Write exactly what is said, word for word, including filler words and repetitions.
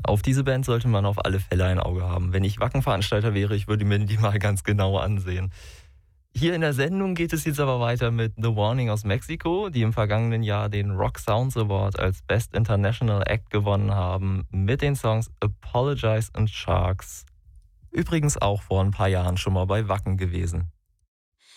Auf diese Band sollte man auf alle Fälle ein Auge haben. Wenn ich Wacken-Veranstalter wäre, ich würde mir die mal ganz genau ansehen. Hier in der Sendung geht es jetzt aber weiter mit The Warning aus Mexiko, die im vergangenen Jahr den Rock Sounds Award als Best International Act gewonnen haben, mit den Songs Apologize and Sharks. Übrigens auch vor ein paar Jahren schon mal bei Wacken gewesen.